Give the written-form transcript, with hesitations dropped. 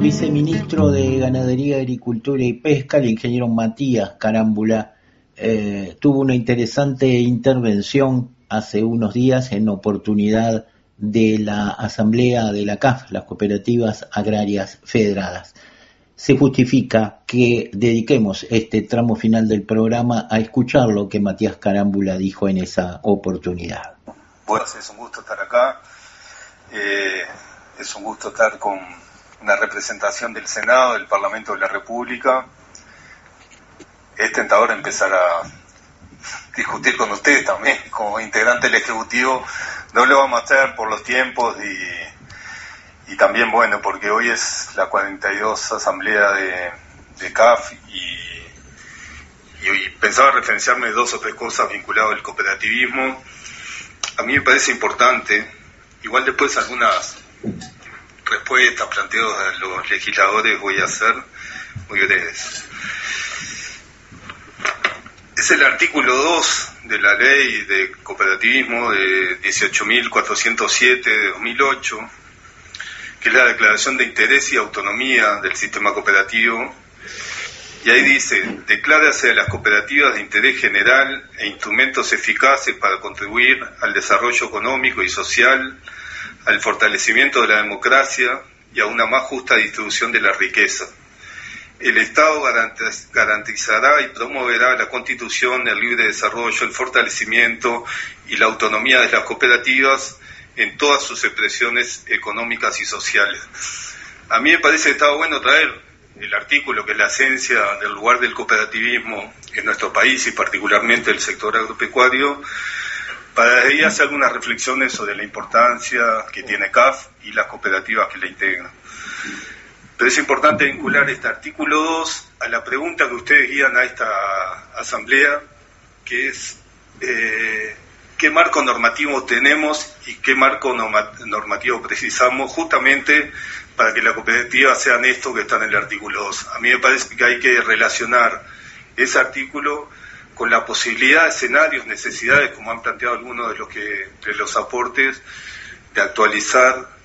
Viceministro de Ganadería, Agricultura y Pesca, el ingeniero Matías Carámbula, tuvo una interesante intervención hace unos días en oportunidad de la asamblea de la CAF, las Cooperativas Agrarias Federadas. Se justifica que dediquemos este tramo final del programa a escuchar lo que Matías Carámbula dijo en esa oportunidad. Bueno, es un gusto estar acá, es un gusto estar con una representación del Senado, del Parlamento de la República. Es tentador empezar a discutir con ustedes también, como integrante del Ejecutivo. No lo vamos a hacer por los tiempos y también, bueno, porque hoy es la 42 asamblea de CAF y pensaba referenciarme dos o tres cosas vinculadas al cooperativismo. A mí me parece importante, igual después algunas respuestas, planteos a los legisladores voy a hacer muy breves. Es el artículo 2 de la ley de cooperativismo de 18.407 de 2008, que es la declaración de interés y autonomía del sistema cooperativo, y ahí dice: declárase a las cooperativas de interés general e instrumentos eficaces para contribuir al desarrollo económico y social, al fortalecimiento de la democracia y a una más justa distribución de la riqueza. El Estado garantizará y promoverá la constitución, el libre desarrollo, el fortalecimiento y la autonomía de las cooperativas en todas sus expresiones económicas y sociales. A mí me parece que estaba bueno traer el artículo, que es la esencia del lugar del cooperativismo en nuestro país y particularmente el sector agropecuario, para ahí hacer algunas reflexiones sobre la importancia que tiene CAF y las cooperativas que la integran. Pero es importante vincular este artículo 2 a la pregunta que ustedes guían a esta asamblea, que es qué marco normativo tenemos y qué marco normativo precisamos justamente para que las cooperativas sean esto que está en el artículo 2. A mí me parece que hay que relacionar ese artículo con la posibilidad de escenarios, necesidades, como han planteado algunos de los aportes, de actualizar